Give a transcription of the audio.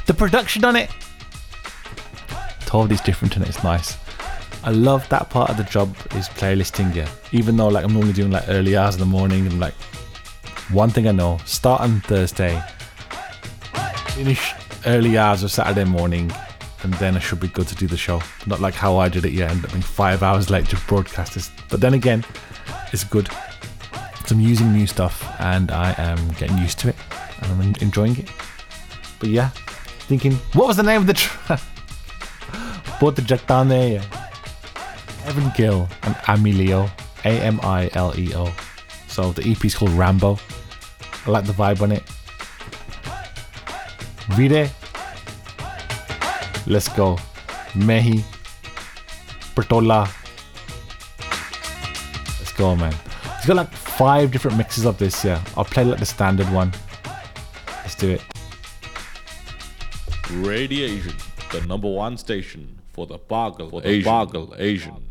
The production on it totally different and it's nice. I love that part of the job is playlisting, yeah. Even though like I'm normally doing like early hours in the morning, and like one thing I know, start on Thursday, finish early hours of Saturday morning, and then I should be good to do the show. Not like how I did it, yeah, ended up being 5 hours late to broadcast this. But then again, it's good. So I'm using new stuff and I am getting used to it and I'm enjoying it. But yeah, thinking, what was the name of the track? Both the Jaktane, yeah. Evan Gill and Amileo, Amileo. So the EP is called Rambo. I like the vibe on it. Vire. Let's go. Mehi. Bertola. Let's go, man. He's got like 5 different mixes of this, yeah. I'll play like the standard one. Let's do it. Radiation, the #1 station for the Bagel Asian.